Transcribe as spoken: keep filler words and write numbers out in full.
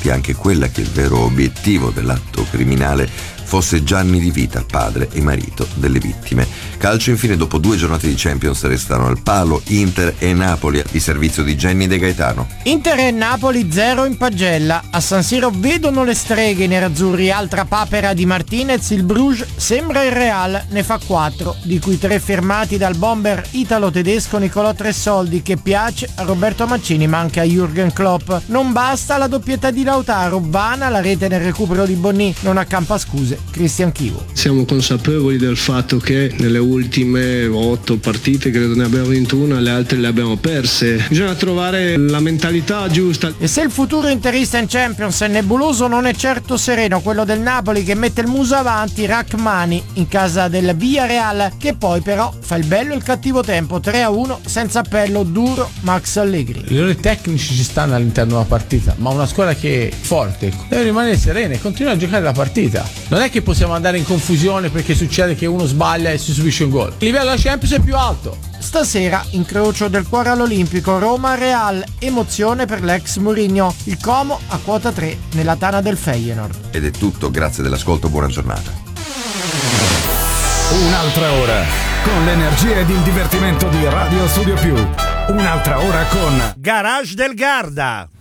tutti anche quella che il vero obiettivo dell'atto criminale fosse Gianni Di Vita, padre e marito delle vittime. Calcio infine, dopo due giornate di Champions restano al palo Inter e Napoli, di servizio di Jenny De Gaetano. Inter e Napoli zero in pagella. A San Siro vedono le streghe i nerazzurri, altra papera di Martinez, il Bruges sembra il Real, ne fa quattro, di cui tre firmati dal bomber italo-tedesco Nicolò Tressoldi, che piace a Roberto Mancini ma anche a Jürgen Klopp. Non basta la doppietà di Lautaro, vana la rete nel recupero di Bonny, non accampa scuse Cristian Chivo. Siamo consapevoli del fatto che nelle ultime otto partite credo ne abbiamo vinto una, le altre le abbiamo perse. Bisogna trovare la mentalità giusta. E se il futuro interista in Champions è nebuloso, non è certo sereno quello del Napoli, che mette il muso avanti Rachmani in casa del Villarreal, che poi però fa il bello e il cattivo tempo, tre a uno senza appello, duro Max Allegri. Gli errori tecnici ci stanno all'interno della partita, ma una squadra che è forte deve rimanere serena e continuare a giocare la partita. Non è che possiamo andare in confusione perché succede che uno sbaglia e si subisce un gol. Il livello della Champions è più alto. Stasera incrocio del cuore all'Olimpico, Roma-Real, emozione per l'ex Mourinho, il Como a quota tre nella tana del Feyenoord. Ed è tutto, grazie dell'ascolto, buona giornata. Un'altra ora con l'energia ed il divertimento di Radio Studio Più. Un'altra ora con Garage del Garda.